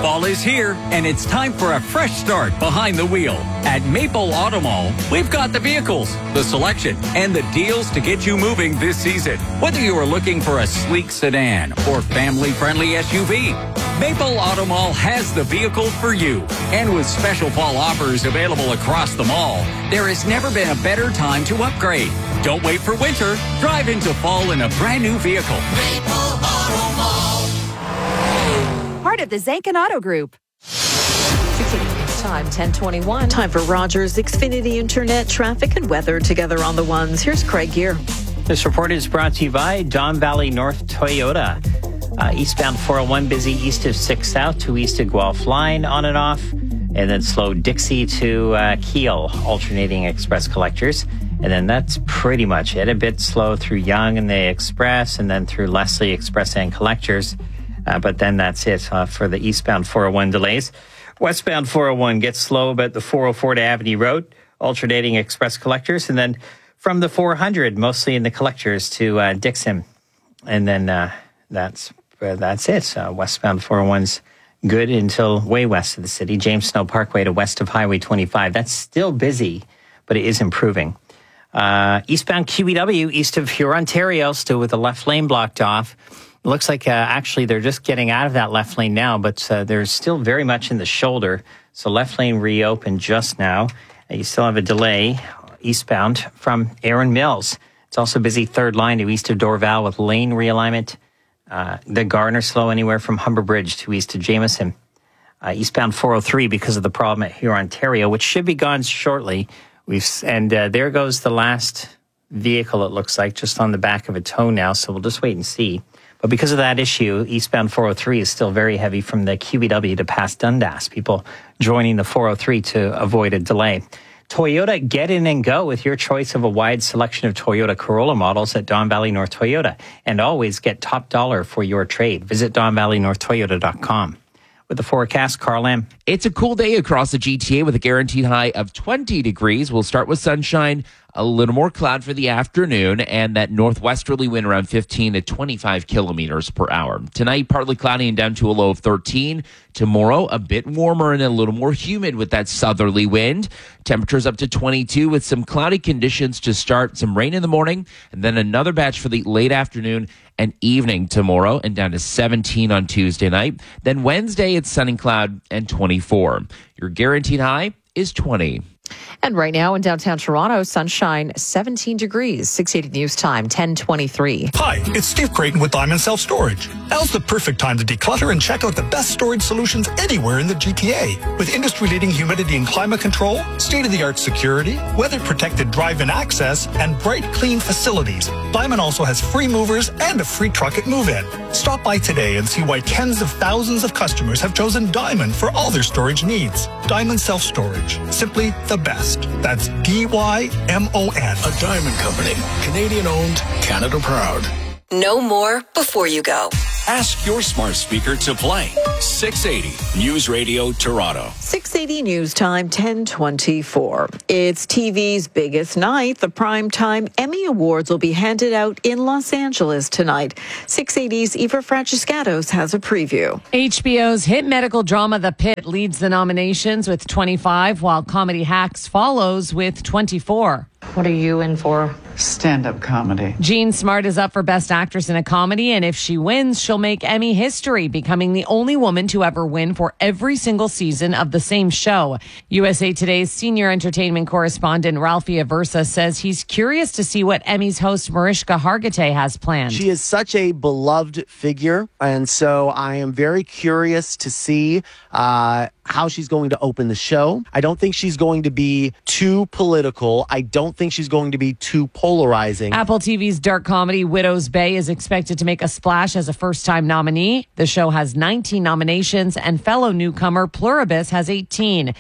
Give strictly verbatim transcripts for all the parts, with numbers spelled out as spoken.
Fall is here, and it's time for a fresh start behind the wheel. At Maple Auto Mall, we've got the vehicles, the selection, and the deals to get you moving this season. Whether you are looking for a sleek sedan or family-friendly S U V, Maple Auto Mall has the vehicle for you. And with special fall offers available across the mall, there has never been a better time to upgrade. Don't wait for winter. Drive into fall in a brand new vehicle. Maple Auto Mall. Part of the Zankin Auto Group. Time ten twenty-one. Time for Rogers Xfinity Internet traffic and weather together on the ones. Here's Craig Gear. This report is brought to you by Don Valley North Toyota. Uh, eastbound four oh one busy east of six South to east of Guelph Line on and off. And then slow Dixie to uh, Kiel, alternating express collectors. And then that's pretty much it. A bit slow through Yonge and the Express, and then through Leslie Express and collectors. Uh, but then that's it uh, for the eastbound four oh one delays. Westbound four oh one gets slow about the four oh four to Avenue Road, alternating express collectors. And then from the four hundred, mostly in the collectors, to uh, Dixon. And then uh, that's uh, that's it. Uh, westbound four oh one's good until way west of the city. James Snow Parkway to west of Highway twenty-five. That's still busy, but it is improving. Uh, eastbound Q E W, east of Hurontario, still with the left lane blocked off. It looks like uh, actually they're just getting out of that left lane now, but uh, they're still very much in the shoulder. So left lane reopened just now. And you still have a delay eastbound from Erin Mills. It's also busy third line to east of Dorval with lane realignment. Uh, the Gardner slow anywhere from Humber Bridge to east of Jameson. Uh, eastbound four oh three because of the problem at Hurontario, which should be gone shortly. We've and uh, there goes the last vehicle, it looks like, just on the back of a tow now. So we'll just wait and see. But because of that issue, eastbound four oh three is still very heavy from the Q E W to past Dundas. People joining the four oh three to avoid a delay. Toyota, get in and go with your choice of a wide selection of Toyota Corolla models at Don Valley North Toyota. And always get top dollar for your trade. Visit don valley north toyota dot com. With the forecast, Carl M. It's a cool day across the G T A with a guaranteed high of twenty degrees. We'll start with sunshine, a little more cloud for the afternoon, and that northwesterly wind around fifteen to twenty-five kilometers per hour. Tonight, partly cloudy and down to a low of thirteen. Tomorrow, a bit warmer and a little more humid with that southerly wind. Temperatures up to twenty-two with some cloudy conditions to start. Some rain in the morning, and then another batch for the late afternoon and evening tomorrow, and down to seventeen on Tuesday night. Then Wednesday, it's sunny cloud and twenty-four. Your guaranteed high is twenty. And right now in downtown Toronto, sunshine, seventeen degrees. six eighty News Time, ten twenty-three. Hi, it's Steve Creighton with Diamond Self Storage. Now's the perfect time to declutter and check out the best storage solutions anywhere in the G T A. With industry-leading humidity and climate control, state-of-the-art security, weather-protected drive-in access, and bright, clean facilities, Diamond also has free movers and a free truck at move-in. Stop by today and see why tens of thousands of customers have chosen Diamond for all their storage needs. Diamond Self Storage. Simply the best. That's D Y M O N. A Diamond Company. Canadian owned, Canada proud. Know more before you go. Ask your smart speaker to play. six eighty News Radio Toronto. six eighty News Time, ten twenty-four. It's T V's biggest night. The Primetime Emmy Awards will be handed out in Los Angeles tonight. six eighty's Eva Francescatos has a preview. H B O's hit medical drama The Pit leads the nominations with twenty-five, while Comedy Hacks follows with twenty-four. What are you in for? Stand-up comedy. Jean Smart is up for Best Actress in a Comedy, and if she wins, she'll make Emmy history, becoming the only woman to ever win for every single season of the same show. U S A Today's senior entertainment correspondent Ralphie Aversa says he's curious to see what Emmys host Mariska Hargitay has planned. She is such a beloved figure, and so I am very curious to see uh, how she's going to open the show. I don't think she's going to be too political. I don't think she's going to be too polarizing. Apple T V's dark comedy Widow's Bay is expected to make a splash as a first-time nominee. The show has nineteen nominations, and fellow newcomer Pluribus has eighteen.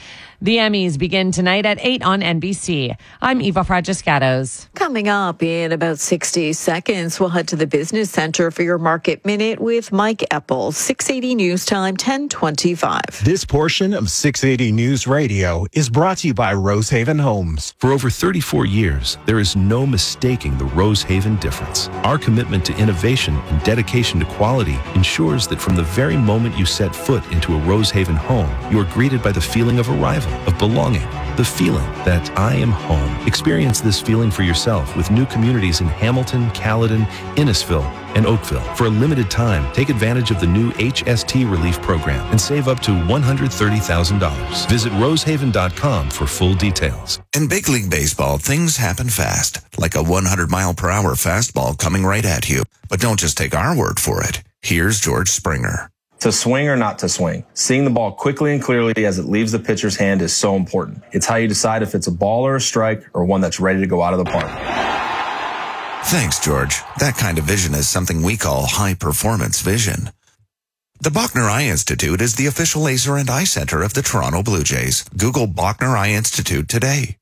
The Emmys begin tonight at eight on N B C. I'm Eva Fragiscatos. Coming up in about sixty seconds, we'll head to the Business Center for your Market Minute with Mike Eppel. six eighty News Time, ten twenty-five. This portion of six eighty News Radio is brought to you by Rosehaven Homes. For over thirty-four years, there is no mistaking the Rosehaven difference. Our commitment to innovation and dedication to quality ensures that from the very moment you set foot into a Rosehaven home, you are greeted by the feeling of arrival, of belonging, the feeling that I am home. Experience this feeling for yourself with new communities in Hamilton, Caledon, Innisfil, and Oakville. For a limited time, take advantage of the new H S T Relief Program and save up to one hundred thirty thousand dollars. Visit rosehaven dot com for full details. In Big League Baseball, things happen fast, like a one hundred mile per hour fastball coming right at you. But don't just take our word for it. Here's George Springer. To swing or not to swing, seeing the ball quickly and clearly as it leaves the pitcher's hand is so important. It's how you decide if it's a ball or a strike or one that's ready to go out of the park. Thanks, George. That kind of vision is something we call high-performance vision. The Bachner Eye Institute is the official laser and eye center of the Toronto Blue Jays. Google Bachner Eye Institute today.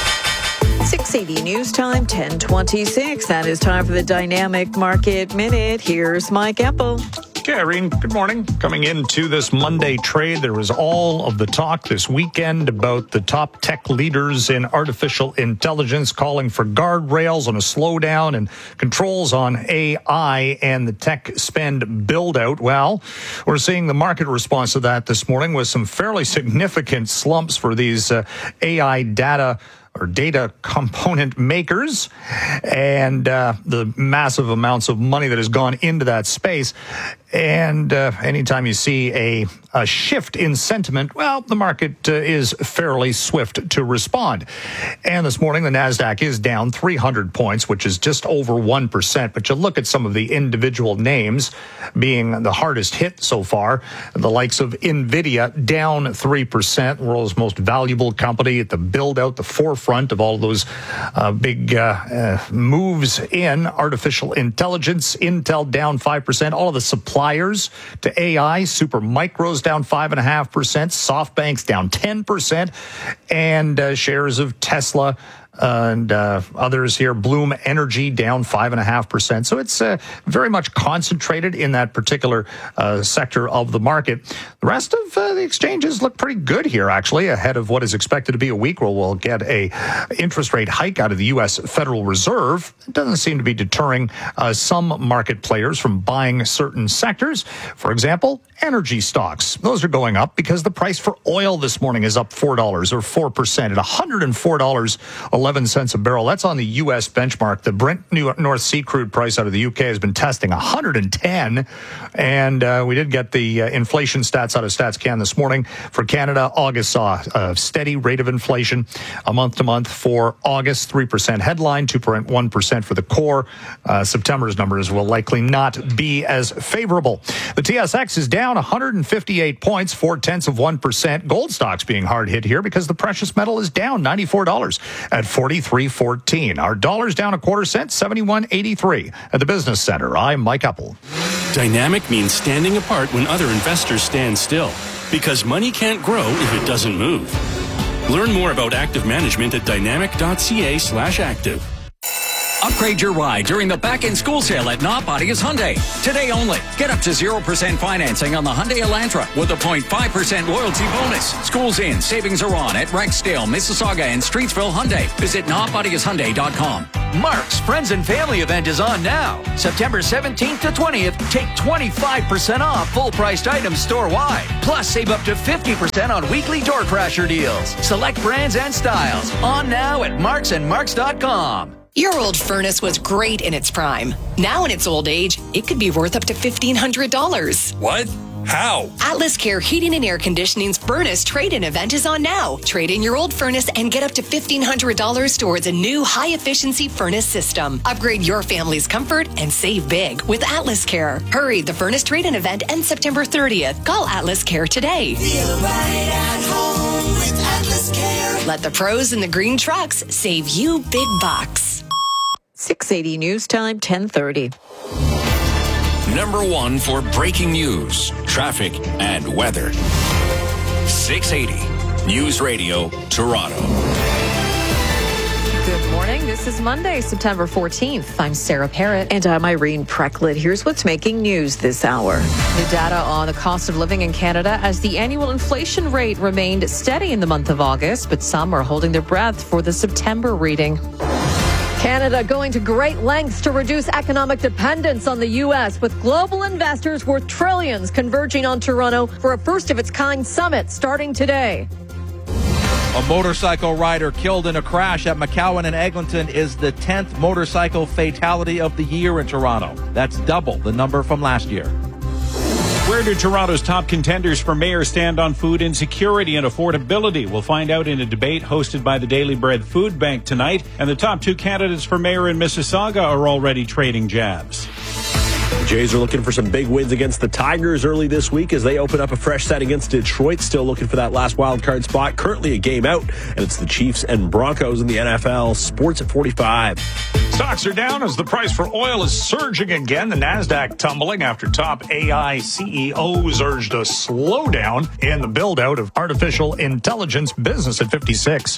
six eighty News Time, ten twenty-six. That is time for the Dynamic Market Minute. Here's Mike Eppel. Okay, Irene, good morning. Coming into this Monday trade, there was all of the talk this weekend about the top tech leaders in artificial intelligence calling for guardrails on a slowdown and controls on A I and the tech spend build-out. Well, we're seeing the market response to that this morning with some fairly significant slumps for these uh, A I data or data component makers and uh, the massive amounts of money that has gone into that space. And uh, anytime you see a, a shift in sentiment, well, the market uh, is fairly swift to respond. And this morning, the NASDAQ is down three hundred points, which is just over one percent. But you look at some of the individual names being the hardest hit so far, the likes of NVIDIA down three percent, world's most valuable company at the build out, the forefront of all those uh, big uh, uh, moves in artificial intelligence. Intel down five percent, all of the supply to A I, Supermicro's down five point five percent, SoftBank's down ten percent, and uh, shares of Tesla and uh, others here, Bloom Energy down five point five percent. So it's uh, very much concentrated in that particular uh, sector of the market. The rest of uh, the exchanges look pretty good here, actually, ahead of what is expected to be a week where we'll get a interest rate hike out of the U S Federal Reserve. It doesn't seem to be deterring uh, some market players from buying certain sectors. For example, energy stocks. Those are going up because the price for oil this morning is up four dollars or four percent at one hundred four dollars and eleven cents a barrel. That's on the U S benchmark. The Brent North Sea crude price out of the U K has been testing one hundred ten. And uh, we did get the uh, inflation stats out of StatsCan this morning. For Canada, August saw a steady rate of inflation a month to month for August, three percent headline, two point one percent for the core. Uh, September's numbers will likely not be as favorable. The T S X is down one hundred fifty-eight points, four tenths of one percent. Gold stocks being hard hit here because the precious metal is down ninety-four dollars at forty-three fourteen. Our dollar's down a quarter cent, seventy-one eighty-three. At the Business Center, I'm Mike Eppel. Dynamic means standing apart when other investors stand still, because money can't grow if it doesn't move. Learn more about active management at dynamic.ca slash active. Upgrade your ride during the back-in-school sale at Not Body's Hyundai. Today only. Get up to zero percent financing on the Hyundai Elantra with a zero point five percent loyalty bonus. Schools in, savings are on at Rexdale, Mississauga, and Streetsville Hyundai. Visit not bodies hyundai dot com. Mark's Friends and Family event is on now. September seventeenth to twentieth, take twenty-five percent off full-priced items store-wide. Plus, save up to fifty percent on weekly door crasher deals. Select brands and styles. On now at marks and marks dot com. Your old furnace was great in its prime. Now in its old age, it could be worth up to fifteen hundred dollars. What? How? Atlas Care Heating and Air Conditioning's furnace trade-in event is on now. Trade in your old furnace and get up to fifteen hundred dollars towards a new high-efficiency furnace system. Upgrade your family's comfort and save big with Atlas Care. Hurry, the furnace trade-in event ends September thirtieth. Call Atlas Care today. Feel right at home with Atlas Care. Let the pros in the green trucks save you big bucks. six eighty News Time, ten thirty. Number one for breaking news, traffic, and weather. six eighty. News Radio, Toronto. Good morning. This is Monday, September fourteenth. I'm Sarah Parrott. And I'm Irene Precklett. Here's what's making news this hour. New data on the cost of living in Canada as the annual inflation rate remained steady in the month of August, but some are holding their breath for the September reading. Canada going to great lengths to reduce economic dependence on the U S, with global investors worth trillions converging on Toronto for a first-of-its-kind summit starting today. A motorcycle rider killed in a crash at McCowan and Eglinton is the tenth motorcycle fatality of the year in Toronto. That's double the number from last year. Where do Toronto's top contenders for mayor stand on food insecurity and affordability? We'll find out in a debate hosted by the Daily Bread Food Bank tonight. And the top two candidates for mayor in Mississauga are already trading jabs. The Jays are looking for some big wins against the Tigers early this week as they open up a fresh set against Detroit, still looking for that last wild card spot, currently a game out, and it's the Chiefs and Broncos in the N F L. Sports at forty-five. Stocks are down as the price for oil is surging again. The Nasdaq tumbling after top A I C E Os urged a slowdown in the build-out of artificial intelligence. Business at fifty-six.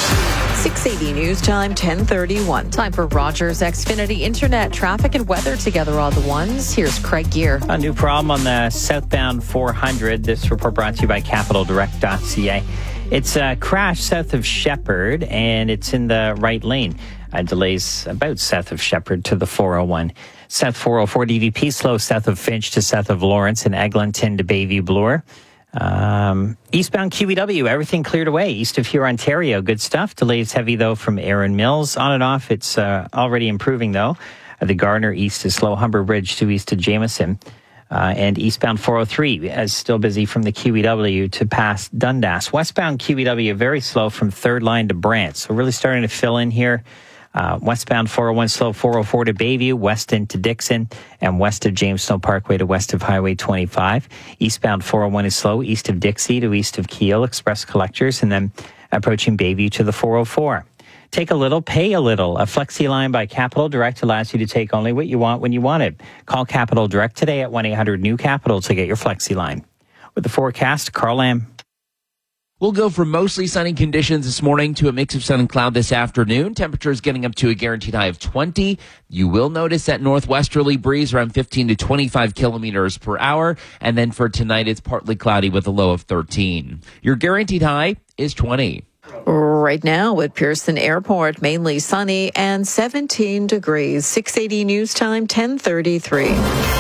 six eighty News Time, ten thirty-one. Time for Rogers Xfinity Internet. Traffic and weather together all the ones. Here's Craig Gear. A new problem on the southbound four hundred. This report brought to you by capital direct dot c a. It's a crash south of Shepherd, and it's in the right lane. Uh, delays about south of Shepherd to the four oh one. South four oh four D V P slow south of Finch to south of Lawrence and Eglinton to Bayview Bloor. Um, eastbound Q E W, everything cleared away. East of here, Ontario, good stuff. Delays heavy, though, from Erin Mills. On and off, it's uh, already improving, though. Uh, the Gardner east is slow. Humber Bridge to east to Jameson. Uh, and eastbound four oh three is still busy from the Q E W to past Dundas. Westbound Q E W, very slow from third line to Brant. So really starting to fill in here. Uh, westbound four oh one slow, four oh four to Bayview, Weston to Dixon, and west of James Snow Parkway to west of Highway twenty-five. Eastbound four oh one is slow, east of Dixie to east of Kiel, Express Collectors, and then approaching Bayview to the four oh four. Take a little, pay a little. A Flexi line by Capital Direct allows you to take only what you want when you want it. Call Capital Direct today at one eight hundred new capital to get your Flexi line. With the forecast, Carl Lamb. We'll go from mostly sunny conditions this morning to a mix of sun and cloud this afternoon. Temperatures getting up to a guaranteed high of twenty. You will notice that northwesterly breeze around fifteen to twenty-five kilometers per hour. And then for tonight, it's partly cloudy with a low of thirteen. Your guaranteed high is twenty. Right now at Pearson Airport, mainly sunny and seventeen degrees. six eighty News Time, ten thirty-three.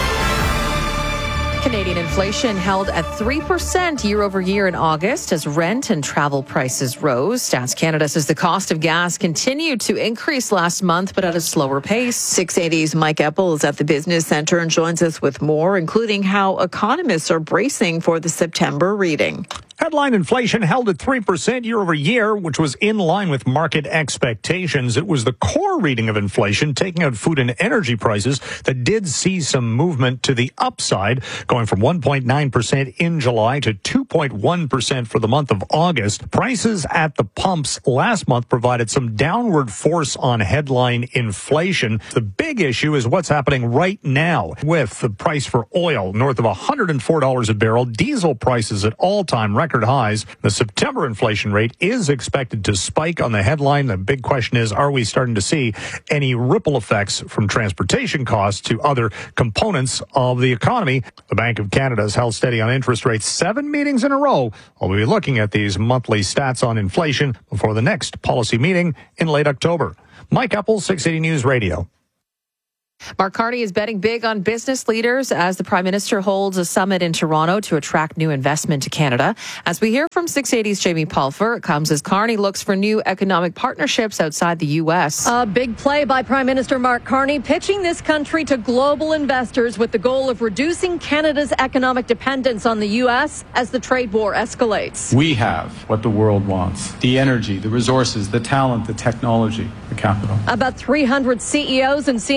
Canadian inflation held at three percent year over year in August as rent and travel prices rose. Stats Canada says the cost of gas continued to increase last month, but at a slower pace. six eighty's Mike Eppel is at the Business Center and joins us with more, including how economists are bracing for the September reading. Headline inflation held at three percent year over year, which was in line with market expectations. It was the core reading of inflation, taking out food and energy prices, that did see some movement to the upside, going from one point nine percent in July to two point one percent for the month of August. Prices at the pumps last month provided some downward force on headline inflation. The big issue is what's happening right now with the price for oil north of one hundred four dollars a barrel, diesel prices at all-time records. Record highs. The September inflation rate is expected to spike on the headline. The big question is, are we starting to see any ripple effects from transportation costs to other components of the economy? The Bank of Canada has held steady on interest rates seven meetings in a row. We'll be looking at these monthly stats on inflation before the next policy meeting in late October. Mike Eppel, six eighty News Radio. Mark Carney is betting big on business leaders as the Prime Minister holds a summit in Toronto to attract new investment to Canada. As we hear from six eighty's Jamie Pulfer, it comes as Carney looks for new economic partnerships outside the U S. A big play by Prime Minister Mark Carney, pitching this country to global investors with the goal of reducing Canada's economic dependence on the U S as the trade war escalates. We have what the world wants: the energy, the resources, the talent, the technology, the capital. About three hundred C E Os and senior executives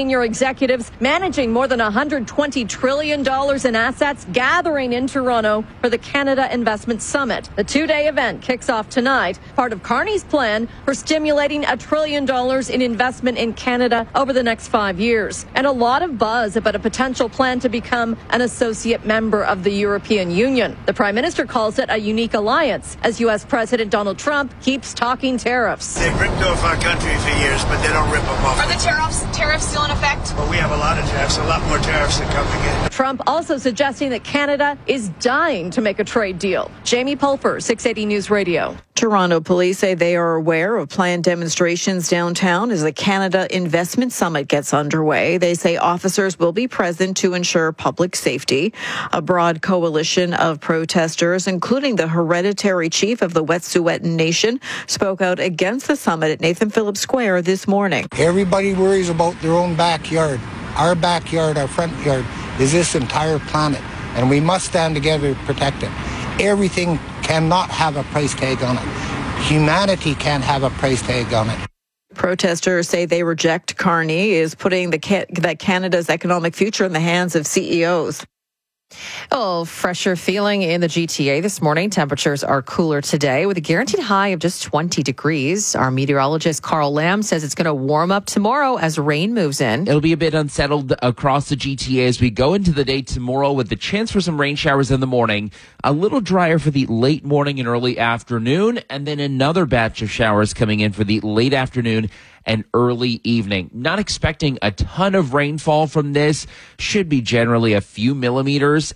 executives managing more than one hundred twenty trillion dollars in assets gathering in Toronto for the Canada Investment Summit. The two-day event kicks off tonight, part of Carney's plan for stimulating a trillion dollars in investment in Canada over the next five years. And a lot of buzz about a potential plan to become an associate member of the European Union. The Prime Minister calls it a unique alliance as U S President Donald Trump keeps talking tariffs. They've ripped off our country for years, but they don't rip them off. Are the tariffs tariffs still in effect? Well, we have a lot of tariffs, a lot more tariffs that coming in. Trump also suggesting that Canada is dying to make a trade deal. Jamie Pulfer, six eighty News Radio. Toronto police say they are aware of planned demonstrations downtown as the Canada Investment Summit gets underway. They say officers will be present to ensure public safety. A broad coalition of protesters, including the hereditary chief of the Wet'suwet'en Nation, spoke out against the summit at Nathan Phillips Square this morning. Everybody worries about their own backyard. Our backyard, our front yard, is this entire planet, and we must stand together to protect it. Everything cannot have a price tag on it. Humanity can't have a price tag on it. Protesters say they reject Carney is putting the that Canada's economic future in the hands of C E Os. Oh, fresher feeling in the G T A this morning. Temperatures are cooler today with a guaranteed high of just twenty degrees. Our meteorologist Carl Lamb says it's going to warm up tomorrow as rain moves in. It'll be a bit unsettled across the G T A as we go into the day tomorrow with the chance for some rain showers in the morning. A little drier for the late morning and early afternoon, and then another batch of showers coming in for the late afternoon and early evening. Not expecting a ton of rainfall from this. Should be generally a few millimeters.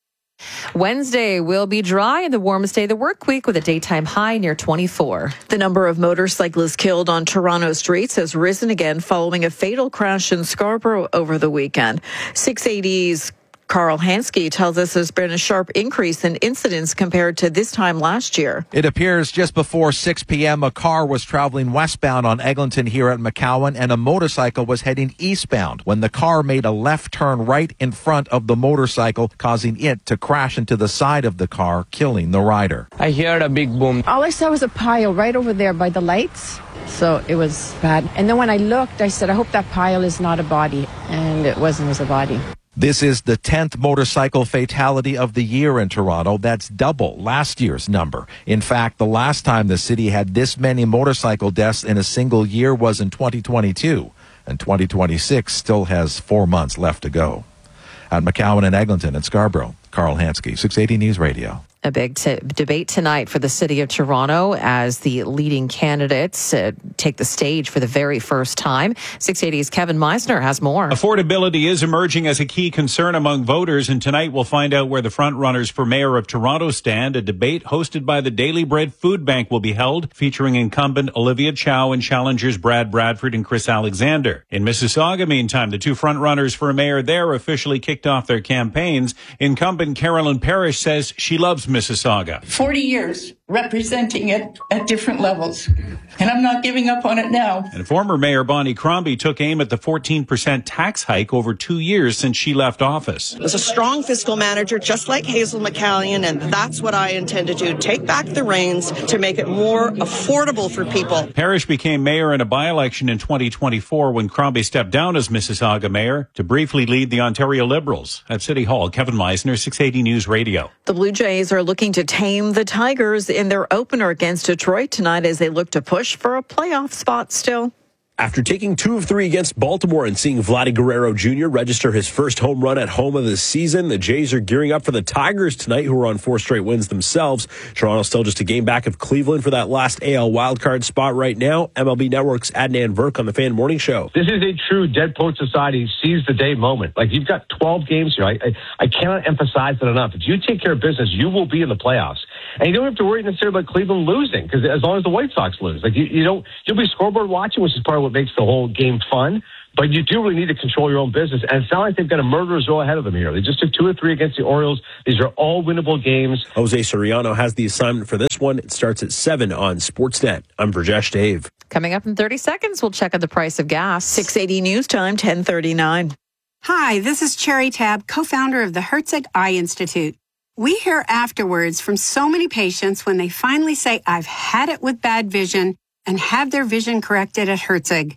Wednesday will be dry and the warmest day of the work week with a daytime high near twenty-four. The number of motorcyclists killed on Toronto streets has risen again following a fatal crash in Scarborough over the weekend. six eighty's Carl Hansky tells us there's been a sharp increase in incidents compared to this time last year. It appears just before six p.m. a car was traveling westbound on Eglinton here at McCowan and a motorcycle was heading eastbound when the car made a left turn right in front of the motorcycle, causing it to crash into the side of the car, killing the rider. I heard a big boom. All I saw was a pile right over there by the lights. So it was bad. And then when I looked, I said, I hope that pile is not a body. And it wasn't, it was a body. This is the tenth motorcycle fatality of the year in Toronto. That's double last year's number. In fact, the last time the city had this many motorcycle deaths in a single year was in twenty twenty-two. And twenty twenty-six still has four months left to go. At McCowan and Eglinton and Scarborough, Carl Hansky, six eighty News Radio. A big t- debate tonight for the city of Toronto as the leading candidates uh, take the stage for the very first time. six eighty's Kevin Meisner has more. Affordability is emerging as a key concern among voters, and tonight we'll find out where the front-runners for mayor of Toronto stand. A debate hosted by the Daily Bread Food Bank will be held, featuring incumbent Olivia Chow and challengers Brad Bradford and Chris Alexander. In Mississauga, meantime, the two front-runners for mayor there officially kicked off their campaigns. Incumbent Carolyn Parrish says she loves Mississauga. forty years representing it at different levels, and I'm not giving up on it now. And former Mayor Bonnie Crombie took aim at the fourteen percent tax hike over two years since she left office. As a strong fiscal manager, just like Hazel McCallion, and that's what I intend to do, take back the reins to make it more affordable for people. Parrish became mayor in a by-election in twenty twenty-four when Crombie stepped down as Mississauga mayor to briefly lead the Ontario Liberals. At City Hall, Kevin Meisner, six eighty News Radio. The Blue Jays are looking to tame the Tigers in their opener against Detroit tonight as they look to push for a playoff spot still. After taking two of three against Baltimore and seeing Vladdy Guerrero Junior register his first home run at home of the season, the Jays are gearing up for the Tigers tonight, who are on four straight wins themselves. Toronto still just a game back of Cleveland for that last A L wildcard spot right now. M L B Network's Adnan Verk on the Fan Morning Show. This is a true Dead Poet Society seize the day moment. Like, you've got twelve games here. I, I, I cannot emphasize that enough. If you take care of business, you will be in the playoffs. And you don't have to worry necessarily about Cleveland losing, because as long as the White Sox lose, like you, you don't, you'll be scoreboard watching, which is part of what makes the whole game fun. But you do really need to control your own business. And it's not like they've got a murderer's row ahead of them here. They just took two or three against the Orioles. These are all winnable games. Jose Soriano has the assignment for this one. It starts at seven on Sportsnet. I'm Brajesh Dave. Coming up in thirty seconds, we'll check out the price of gas. six eighty News Time, ten thirty-nine. Hi, this is Cherry Tab, co-founder of the Herzig Eye Institute. We hear afterwards from so many patients when they finally say, I've had it with bad vision, and have their vision corrected at Herzig.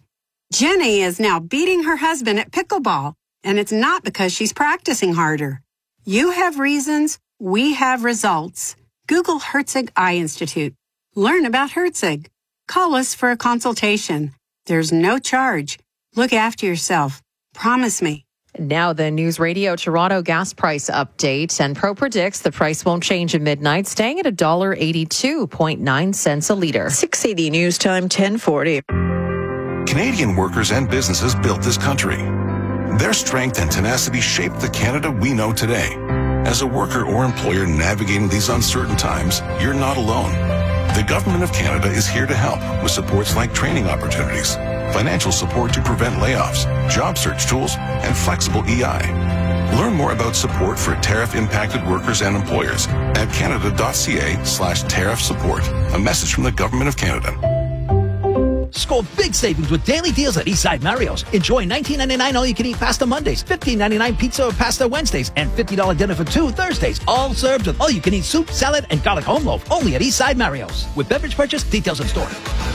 Jenny is now beating her husband at pickleball, and it's not because she's practicing harder. You have reasons, we have results. Google Herzig Eye Institute. Learn about Herzig. Call us for a consultation. There's no charge. Look after yourself. Promise me. Now the News Radio Toronto gas price update, and Pro predicts the price won't change at midnight, staying at one dollar eighty-two point nine cents a litre. six eighty News Time, ten forty. Canadian workers and businesses built this country. Their strength and tenacity shaped the Canada we know today. As a worker or employer navigating these uncertain times, you're not alone. The Government of Canada is here to help with supports like training opportunities, financial support to prevent layoffs, job search tools, and flexible E I. Learn more about support for tariff-impacted workers and employers at canada.ca slash tariff support. A message from the Government of Canada. Score big savings with daily deals at Eastside Mario's. Enjoy nineteen ninety-nine all-you-can-eat pasta Mondays, fifteen ninety-nine pizza or pasta Wednesdays, and fifty dollars dinner for two Thursdays. All served with all-you-can-eat soup, salad, and garlic home loaf. Only at Eastside Mario's. With beverage purchase, details in store.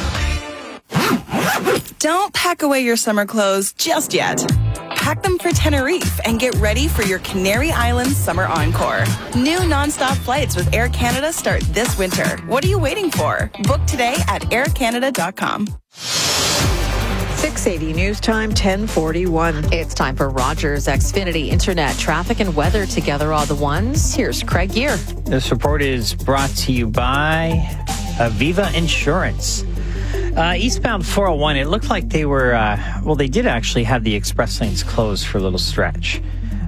Don't pack away your summer clothes just yet. Pack them for Tenerife and get ready for your Canary Islands Summer Encore. New nonstop flights with Air Canada start this winter. What are you waiting for? Book today at air canada dot com. six eighty News Time, ten forty-one. It's time for Rogers Xfinity Internet. Traffic and weather together are the ones. Here's Craig Gear. This report is brought to you by Aviva Insurance. Uh, eastbound four oh one, it looked like they were, uh, well, they did actually have the express lanes closed for a little stretch,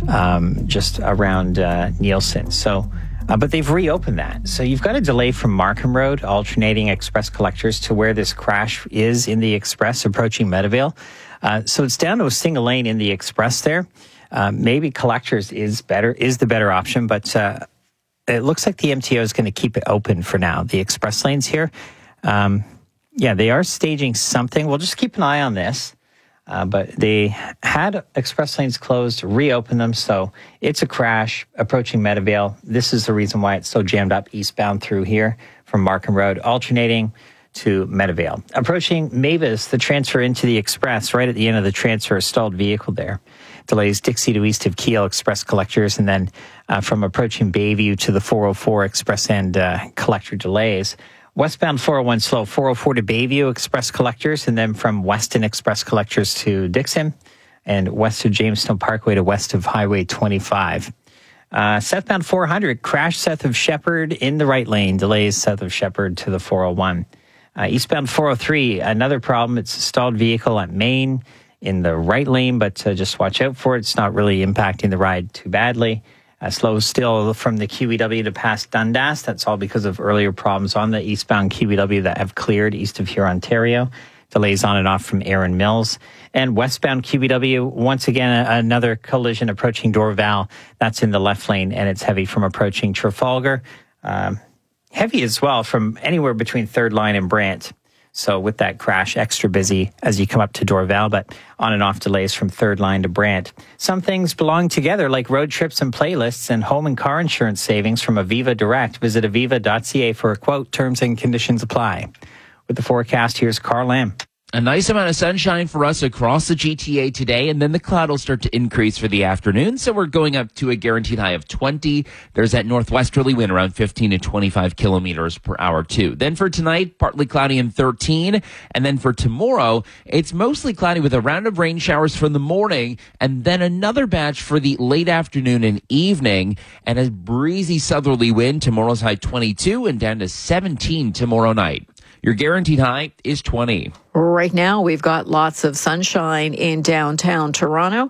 um, just around uh, Nielsen. So, uh, but they've reopened that. So you've got a delay from Markham Road, alternating express collectors to where this crash is in the express approaching Meadowvale. Uh, so it's down to a single lane in the express there. Uh, maybe collectors is better, is the better option, but uh, it looks like the M T O is going to keep it open for now, the express lanes here. Um, Yeah, they are staging something. We'll just keep an eye on this. Uh, but they had express lanes closed, reopened them. So it's a crash approaching Meadowvale. This is the reason why it's so jammed up eastbound through here from Markham Road, alternating to Meadowvale. Approaching Mavis, the transfer into the express, right at the end of the transfer, a stalled vehicle there. Delays Dixie to east of Kiel express collectors, and then uh, from approaching Bayview to the four oh four express and uh, collector delays. Westbound four oh one slow, four oh four to Bayview express collectors, and then from Weston express collectors to Dixon, and west of Jamestown Parkway to west of Highway twenty-five. Uh, southbound four hundred, crash south of Shepherd in the right lane, delays south of Shepherd to the four oh one. Uh, eastbound four oh three, another problem, it's a stalled vehicle at Main in the right lane, but uh, just watch out for it. It's not really impacting the ride too badly. Uh, slow still from the Q E W to past Dundas. That's all because of earlier problems on the eastbound Q E W that have cleared east of here, Ontario. Delays on and off from Erin Mills. And westbound Q E W, once again, a, another collision approaching Dorval. That's in the left lane, and it's heavy from approaching Trafalgar. Um, heavy as well from anywhere between Third Line and Brant. So with that crash, extra busy as you come up to Dorval, but on and off delays from Third Line to Brant. Some things belong together, like road trips and playlists and home and car insurance savings from Aviva Direct. Visit aviva dot c a for a quote. Terms and conditions apply. With the forecast, here's Carl Lamb. A nice amount of sunshine for us across the G T A today, and then the cloud will start to increase for the afternoon. So we're going up to a guaranteed high of twenty. There's that northwesterly wind around fifteen to twenty-five kilometers per hour too. Then for tonight, partly cloudy and thirteen. And then for tomorrow, it's mostly cloudy with a round of rain showers for the morning, and then another batch for the late afternoon and evening, and a breezy southerly wind. Tomorrow's high twenty-two and down to seventeen tomorrow night. Your guaranteed high is twenty. Right now, we've got lots of sunshine in downtown Toronto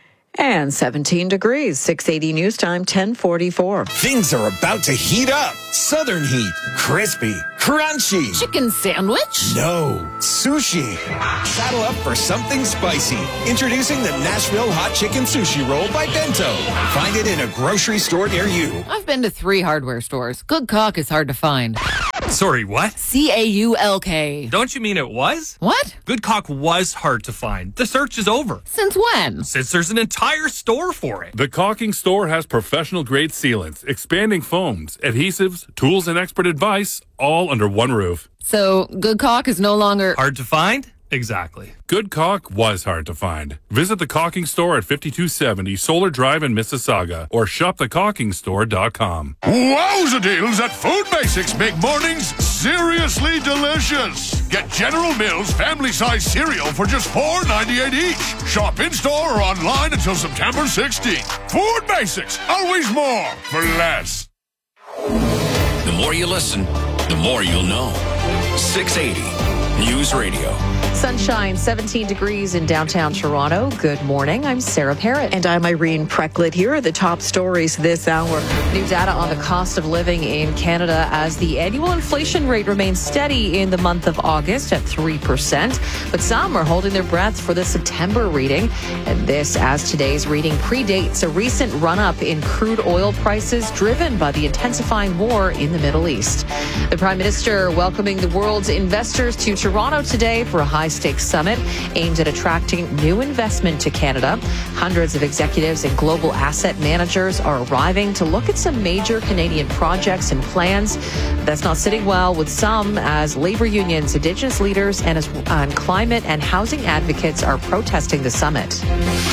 and seventeen degrees. six eighty News Time, ten forty-four. Things are about to heat up. Southern heat. Crispy. Crunchy. Chicken sandwich? No. Sushi. Saddle up for something spicy. Introducing the Nashville Hot Chicken Sushi Roll by Bento. Find it in a grocery store near you. I've been to three hardware stores. Good cock is hard to find. Sorry, what? C A U L K. Don't you mean it was? What? Good cock was hard to find. The search is over. Since when? Since there's an entire store for it. The Caulking Store has professional-grade sealants, expanding foams, adhesives, tools, and expert advice, all under one roof. So, good cock is no longer... hard to find? Exactly. Good caulk was hard to find. Visit the caulking store at fifty-two seventy Solar Drive in Mississauga or shop the caulking store dot com. Wowza deals at Food Basics make mornings seriously delicious. Get General Mills family-size cereal for just four ninety-eight each. Shop in-store or online until September sixteenth. Food Basics, always more for less. The more you listen, the more you'll know. six eighty News Radio. Sunshine, seventeen degrees in downtown Toronto. Good morning. I'm Sarah Parrott. And I'm Irene Precklett. Here are the top stories this hour. New data on the cost of living in Canada as the annual inflation rate remains steady in the month of August at three percent. But some are holding their breath for the September reading. And this, as today's reading predates a recent run-up in crude oil prices driven by the intensifying war in the Middle East. The Prime Minister welcoming the world's investors to Toronto today for a high-stakes summit aimed at attracting new investment to Canada. Hundreds of executives and global asset managers are arriving to look at some major Canadian projects and plans. That's not sitting well with some, as labor unions, Indigenous leaders, and, as, and climate and housing advocates are protesting the summit.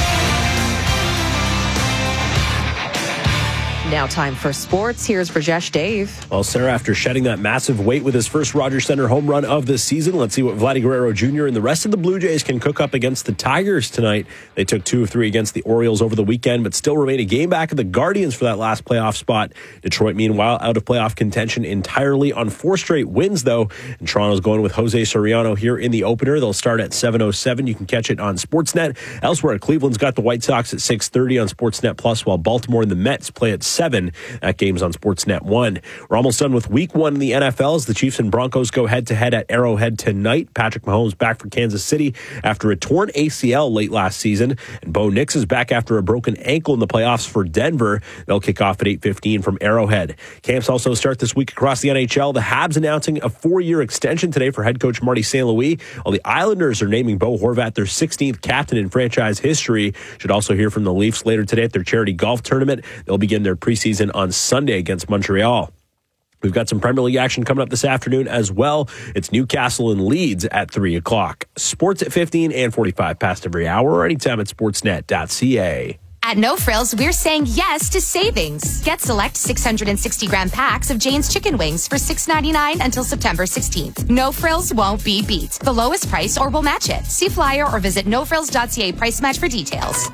Now time for sports. Here's Rajesh Dave. Well, Sarah, after shedding that massive weight with his first Rogers Centre home run of the season, let's see what Vladdy Guerrero Junior and the rest of the Blue Jays can cook up against the Tigers tonight. They took two of three against the Orioles over the weekend, but still remain a game back of the Guardians for that last playoff spot. Detroit, meanwhile, out of playoff contention entirely on four straight wins, though. And Toronto's going with Jose Soriano here in the opener. They'll start at seven oh seven. You can catch it on Sportsnet. Elsewhere, Cleveland's got the White Sox at six thirty on Sportsnet Plus, while Baltimore and the Mets play at seven. That game's on Sportsnet one. We're almost done with week one in the N F L as the Chiefs and Broncos go head-to-head at Arrowhead tonight. Patrick Mahomes back for Kansas City after a torn A C L late last season. And Bo Nix is back after a broken ankle in the playoffs for Denver. They'll kick off at eight fifteen from Arrowhead. Camps also start this week across the N H L. The Habs announcing a four-year extension today for head coach Marty Saint Louis, while the Islanders are naming Bo Horvat their sixteenth captain in franchise history. Should also hear from the Leafs later today at their charity golf tournament. They'll begin their preseason on Sunday against Montreal. We've got some Premier League action coming up this afternoon as well. It's Newcastle and Leeds at three o'clock. Sports at fifteen and forty-five past every hour or anytime at sportsnet dot c a. At No Frills, we're saying yes to savings. Get select six hundred sixty gram packs of Jane's chicken wings for six ninety-nine until September sixteenth. No Frills won't be beat. The lowest price or we'll match it. See flyer or visit no frills dot c a price match for details.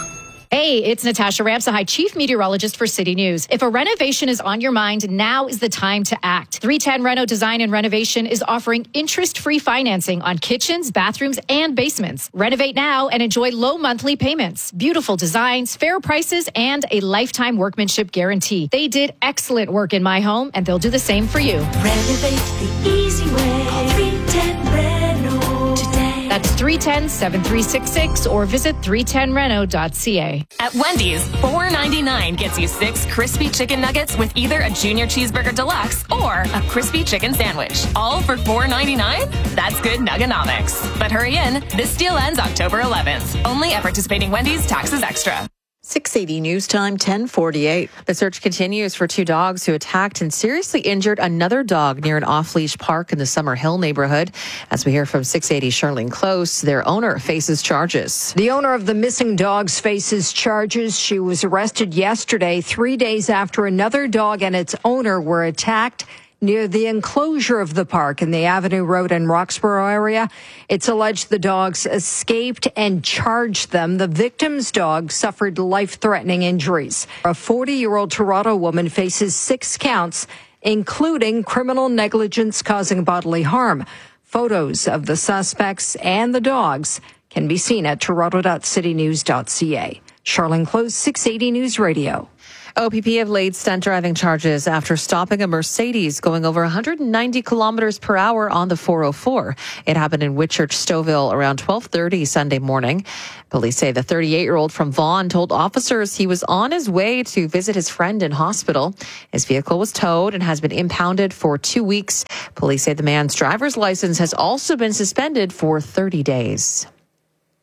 Hey, it's Natasha Ramsahai, Chief Meteorologist for City News. If a renovation is on your mind, now is the time to act. three ten Reno Design and Renovation is offering interest-free financing on kitchens, bathrooms, and basements. Renovate now and enjoy low monthly payments, beautiful designs, fair prices, and a lifetime workmanship guarantee. They did excellent work in my home, and they'll do the same for you. Renovate the easy way. Call three ten Reno today. That's three one zero, seven three six six or visit three ten reno dot c a. At Wendy's, four ninety-nine gets you six crispy chicken nuggets with either a junior cheeseburger deluxe or a crispy chicken sandwich. All for four ninety-nine? That's good nuggonomics. But hurry in, this deal ends October eleventh. Only at participating Wendy's, taxes extra. six eighty News Time, ten forty-eight. The search continues for two dogs who attacked and seriously injured another dog near an off-leash park in the Summer Hill neighborhood. As we hear from six eighty Charlene Close, their owner faces charges. The owner of the missing dogs faces charges. She was arrested yesterday, three days after another dog and its owner were attacked near the enclosure of the park in the Avenue Road and Roxborough area. It's alleged the dogs escaped and charged them. The victim's dog suffered life-threatening injuries. A forty-year-old Toronto woman faces six counts, including criminal negligence causing bodily harm. Photos of the suspects and the dogs can be seen at toronto dot city news dot c a. Charlene Close, six eighty News Radio. O P P have laid stunt driving charges after stopping a Mercedes going over one hundred ninety kilometers per hour on the four oh four. It happened in Whitchurch, Stouffville around twelve thirty Sunday morning. Police say the thirty-eight-year-old from Vaughan told officers he was on his way to visit his friend in hospital. His vehicle was towed and has been impounded for two weeks. Police say the man's driver's license has also been suspended for thirty days.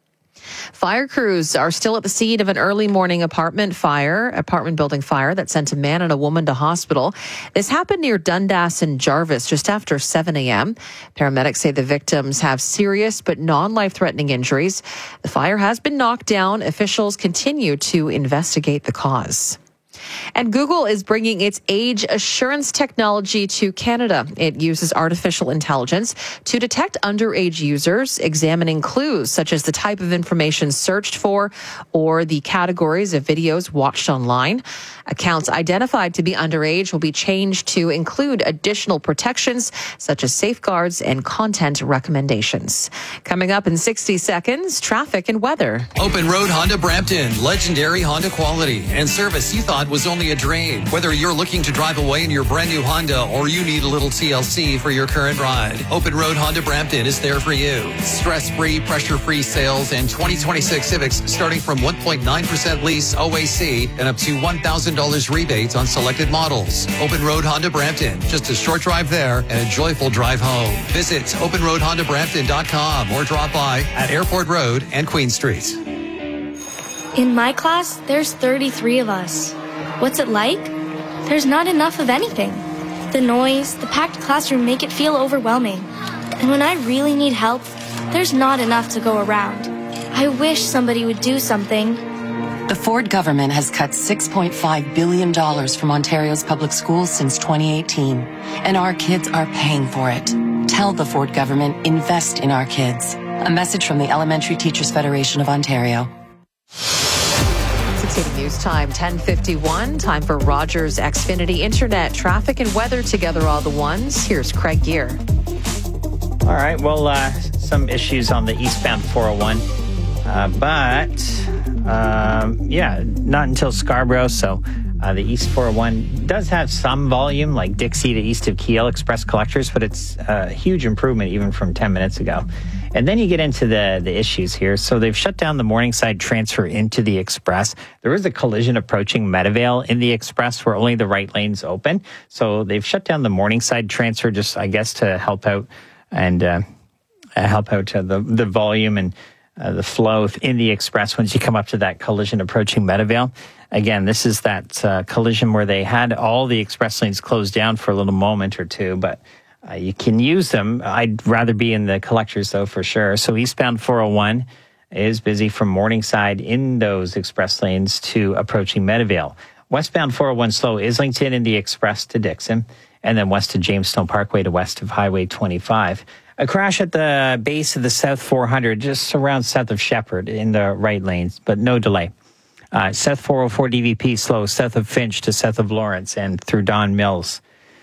Fire crews are still at the scene of an early morning apartment fire, apartment building fire that sent a man and a woman to hospital. This happened near Dundas and Jarvis just after seven a.m. Paramedics say the victims have serious but non-life-threatening injuries. The fire has been knocked down. Officials continue to investigate the cause. And Google is bringing its age assurance technology to Canada. It uses artificial intelligence to detect underage users, examining clues such as the type of information searched for or the categories of videos watched online. Accounts identified to be underage will be changed to include additional protections such as safeguards and content recommendations. Coming up in sixty seconds, traffic and weather. Open Road Honda Brampton, legendary Honda quality and service you thought was only a dream. Whether you're looking to drive away in your brand new Honda or you need a little T L C for your current ride, Open Road Honda Brampton is there for you. Stress-free, pressure-free sales and twenty twenty-six Civics starting from one point nine percent lease O A C and up to one thousand dollars rebates on selected models. Open Road Honda Brampton, just a short drive there and a joyful drive home. Visit open road honda brampton dot com or drop by at Airport Road and Queen Street. In my class, there's thirty-three of us. What's it like? There's not enough of anything. The noise, the packed classroom make it feel overwhelming. And when I really need help, there's not enough to go around. I wish somebody would do something. The Ford government has cut six point five billion dollars from Ontario's public schools since twenty eighteen, and our kids are paying for it. Tell the Ford government, invest in our kids. A message from the Elementary Teachers Federation of Ontario. six eighty News Time, ten fifty-one. Time for Rogers Xfinity Internet. Traffic and weather together all the ones. Here's Craig Gear. All right. Well, uh, some issues on the eastbound four oh one. Uh, but, um, yeah, not until Scarborough. So uh, the East four oh one does have some volume, like Dixie to east of Kiel Express collectors, but it's a huge improvement even from ten minutes ago. And then you get into the, the issues here. So they've shut down the Morningside transfer into the Express. There is a collision approaching Meadowvale in the Express where only the right lane's open. So they've shut down the Morningside transfer just, I guess, to help out and uh, help out uh, the, the volume and Uh, the flow in the Express once you come up to that collision approaching Meadowvale. Again, this is that uh, collision where they had all the express lanes closed down for a little moment or two, but uh, you can use them. I'd rather be in the collectors, though, for sure. So eastbound four oh one is busy from Morningside in those express lanes to approaching Meadowvale. Westbound four oh one slow Islington in the Express to Dixon, and then west to Jamestown Parkway to west of Highway twenty-five. A crash at the base of the South four hundred, just around south of Shepherd in the right lanes, but no delay. Uh, South four oh four D V P slow south of Finch to south of Lawrence and through Don Mills.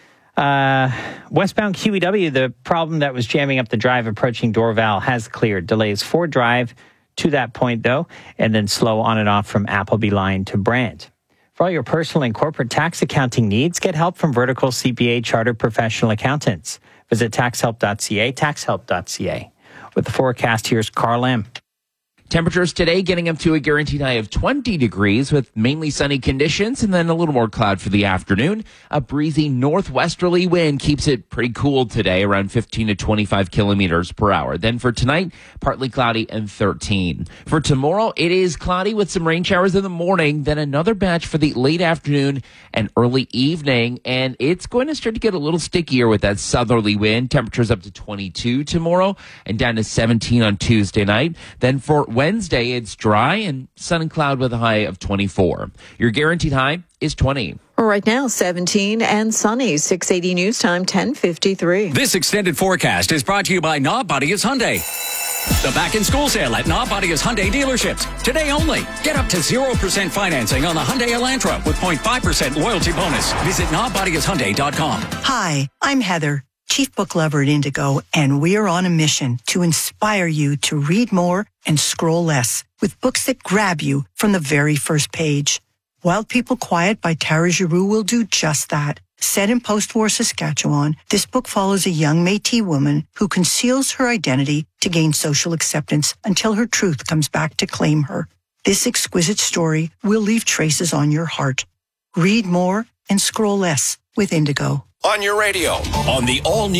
Uh, westbound Q E W, the problem that was jamming up the drive approaching Dorval has cleared. Delays Ford Drive to that point, though, and then slow on and off from Appleby Line to Brant. For all your personal and corporate tax accounting needs, get help from Vertical C P A Chartered Professional Accountants. Visit tax help dot c a, tax help dot c a. With the forecast, here's Carl M. Temperatures today getting up to a guaranteed high of twenty degrees with mainly sunny conditions and then a little more cloud for the afternoon. A breezy northwesterly wind keeps it pretty cool today, around fifteen to twenty-five kilometers per hour. Then for tonight, partly cloudy and thirteen. For tomorrow, it is cloudy with some rain showers in the morning, then another batch for the late afternoon and early evening. And it's going to start to get a little stickier with that southerly wind. Temperatures up to twenty-two tomorrow and down to seventeen on Tuesday night. Then for Wednesday, it's dry and sun and cloud with a high of twenty-four. Your guaranteed high is twenty. Right now, seventeen and sunny. six eighty News Time, ten fifty-three. This extended forecast is brought to you by Nobodia's Hyundai. The back-in-school sale at Nobodia's Hyundai dealerships. Today only. Get up to zero percent financing on the Hyundai Elantra with zero point five percent loyalty bonus. Visit nobodias hyundai dot com. Hi, I'm Heather, Chief Book Lover at Indigo, and we are on a mission to inspire you to read more and scroll less with books that grab you from the very first page. Wild People Quiet by Tara Giroux will do just that. Set in post-war Saskatchewan, this book follows a young Métis woman who conceals her identity to gain social acceptance until her truth comes back to claim her. This exquisite story will leave traces on your heart. Read more and scroll less with Indigo. On your radio, on the all-new